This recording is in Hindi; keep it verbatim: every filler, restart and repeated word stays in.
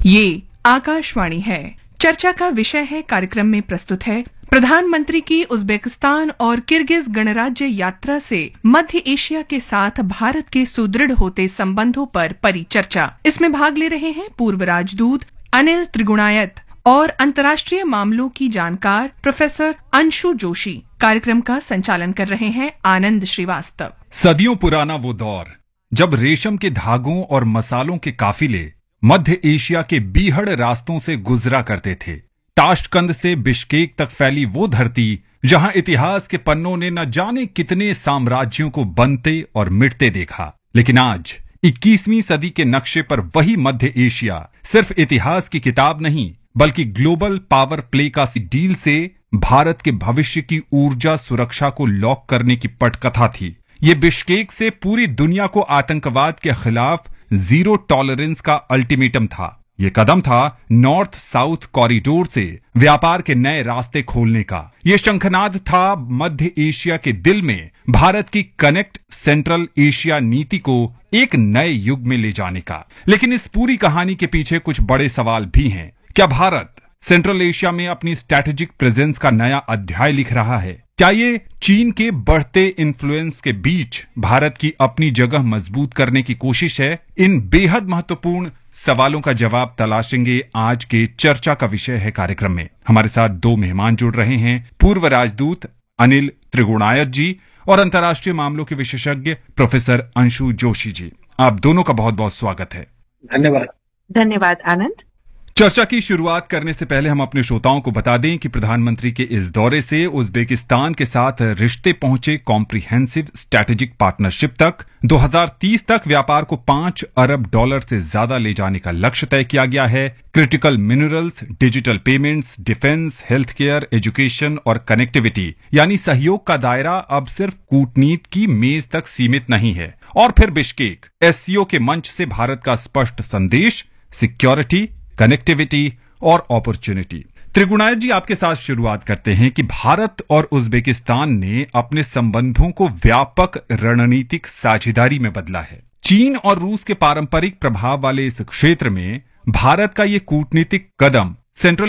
ये आकाशवाणी है। चर्चा का विषय है। कार्यक्रम में प्रस्तुत है प्रधानमंत्री की उज्बेकिस्तान और किर्गिज गणराज्य यात्रा से मध्य एशिया के साथ भारत के सुदृढ़ होते संबंधों पर परिचर्चा। इसमें भाग ले रहे हैं पूर्व राजदूत अनिल त्रिगुणायत और अंतर्राष्ट्रीय मामलों की जानकार प्रोफेसर अंशु जोशी। कार्यक्रम का संचालन कर रहे हैं आनंद श्रीवास्तव। सदियों पुराना वो दौर जब रेशम के धागों और मसालों के काफिले मध्य एशिया के बीहड़ रास्तों से गुजरा करते थे। ताशकंद से बिश्केक तक फैली वो धरती जहां इतिहास के पन्नों ने न जाने कितने साम्राज्यों को बनते और मिटते देखा। लेकिन आज इक्कीसवीं सदी के नक्शे पर वही मध्य एशिया सिर्फ इतिहास की किताब नहीं बल्कि ग्लोबल पावर प्ले का डील से भारत के भविष्य की ऊर्जा सुरक्षा को लॉक करने की पटकथा थी। ये बिश्केक से पूरी दुनिया को आतंकवाद के खिलाफ जीरो टॉलरेंस का अल्टीमेटम था। ये कदम था नॉर्थ साउथ कॉरिडोर से व्यापार के नए रास्ते खोलने का। ये शंखनाद था मध्य एशिया के दिल में भारत की कनेक्ट सेंट्रल एशिया नीति को एक नए युग में ले जाने का। लेकिन इस पूरी कहानी के पीछे कुछ बड़े सवाल भी हैं। क्या भारत सेंट्रल एशिया में अपनी स्ट्रैटेजिक प्रेजेंस का नया अध्याय लिख रहा है? क्या ये चीन के बढ़ते इन्फ्लुएंस के बीच भारत की अपनी जगह मजबूत करने की कोशिश है? इन बेहद महत्वपूर्ण सवालों का जवाब तलाशेंगे आज के चर्चा का विषय है कार्यक्रम में। हमारे साथ दो मेहमान जुड़ रहे हैं, पूर्व राजदूत अनिल त्रिगुणायत जी और अंतर्राष्ट्रीय मामलों के विशेषज्ञ प्रोफेसर अंशु जोशी जी। आप दोनों का बहुत बहुत स्वागत है। धन्यवाद। धन्यवाद आनंद। चर्चा की शुरुआत करने से पहले हम अपने श्रोताओं को बता दें कि प्रधानमंत्री के इस दौरे से उज्बेकिस्तान के साथ रिश्ते पहुंचे कॉम्प्रिहेंसिव स्ट्रैटेजिक पार्टनरशिप तक। दो हज़ार तीस तक व्यापार को पांच अरब डॉलर से ज्यादा ले जाने का लक्ष्य तय किया गया है। Critical minerals, digital payments, defence, health care, education और कनेक्टिविटी यानी सहयोग का दायरा अब सिर्फ कूटनीति की मेज तक सीमित नहीं है। और फिर बिश्केक एससीओ के मंच से भारत का स्पष्ट संदेश, सिक्योरिटी, कनेक्टिविटी और अपॉर्चुनिटी। त्रिगुणायत जी, आपके साथ शुरुआत करते हैं कि भारत और उज्बेकिस्तान ने अपने संबंधों को व्यापक रणनीतिक साझेदारी में बदला है। चीन और रूस के पारंपरिक प्रभाव वाले इस क्षेत्र में भारत का ये कूटनीतिक कदम सेंट्रल